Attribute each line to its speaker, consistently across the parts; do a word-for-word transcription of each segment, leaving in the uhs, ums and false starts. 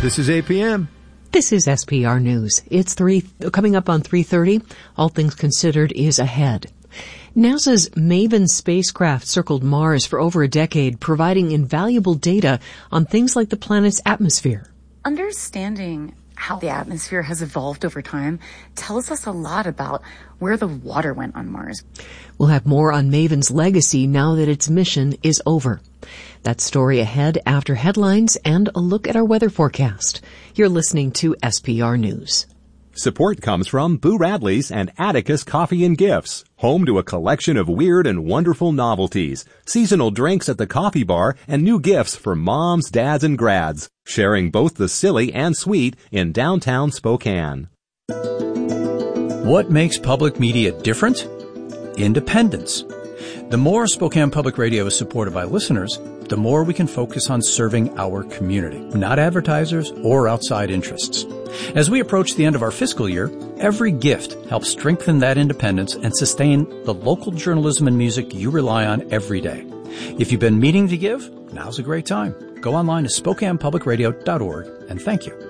Speaker 1: This is A P M.
Speaker 2: This is S P R News. It's three, coming up on three thirty. All Things Considered is ahead. NASA's MAVEN spacecraft circled Mars for over a decade, providing invaluable data on things like the planet's atmosphere.
Speaker 3: Understanding how the atmosphere has evolved over time tells us a lot about where the water went on Mars.
Speaker 2: We'll have more on MAVEN's legacy now that its mission is over. That story ahead after headlines and a look at our weather forecast. You're listening to S P R News.
Speaker 4: Support comes from Boo Radley's and Atticus Coffee and Gifts, home to a collection of weird and wonderful novelties, seasonal drinks at the coffee bar, and new gifts for moms, dads, and grads, sharing both the silly and sweet in downtown Spokane.
Speaker 5: What makes public media different? Independence. The more Spokane Public Radio is supported by listeners, the more we can focus on serving our community, not advertisers or outside interests. As we approach the end of our fiscal year, every gift helps strengthen that independence and sustain the local journalism and music you rely on every day. If you've been meaning to give, now's a great time. Go online to spokane public radio dot org and thank you.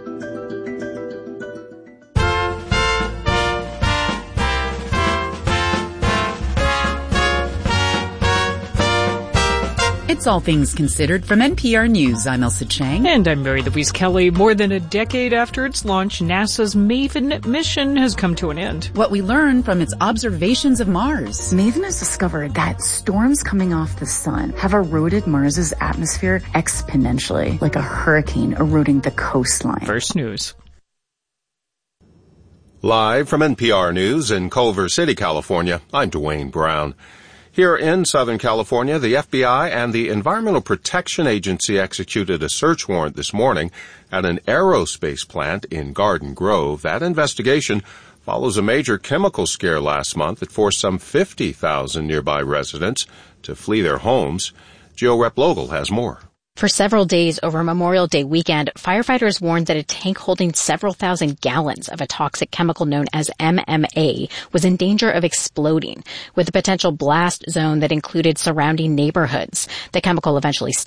Speaker 3: It's All Things Considered from N P R News. I'm Elsa Chang.
Speaker 6: And I'm Mary Louise Kelly. More than a decade after its launch, NASA's MAVEN mission has come to an end.
Speaker 3: What we learned from its observations of Mars. MAVEN has discovered that storms coming off the sun have eroded Mars's atmosphere exponentially, like a hurricane eroding the coastline.
Speaker 6: First News.
Speaker 7: Live from N P R News in Culver City, California, I'm Dwayne Brown. Here in Southern California, the F B I and the Environmental Protection Agency executed a search warrant this morning at an aerospace plant in Garden Grove. That investigation follows a major chemical scare last month that forced some fifty thousand nearby residents to flee their homes. Jill Replogle has more.
Speaker 8: For several days over Memorial Day weekend, firefighters warned that a tank holding several thousand gallons of a toxic chemical known as M M A was in danger of exploding, with a potential blast zone that included surrounding neighborhoods. The chemical eventually stopped.